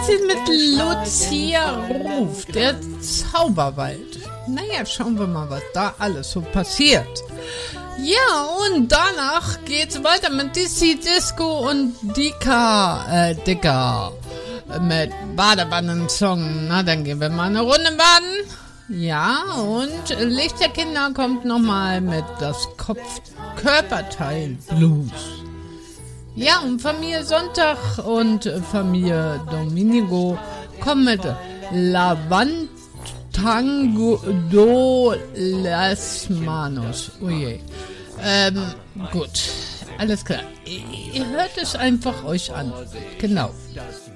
mit Lucia Ruf, der Zauberwald. Naja, schauen wir mal, was da alles so passiert. Ja, und danach geht's weiter mit DC Disco und Dicker mit Badewannensong. Na, dann gehen wir mal eine Runde baden. Ja, und Licht der Kinder kommt nochmal mit das Körperteil Blues. Ja, und Familie Sonntag und Familie Dominigo kommen mit Lavantango do las Manos. Oh je. Gut, alles klar. Ihr hört es einfach euch an. Genau.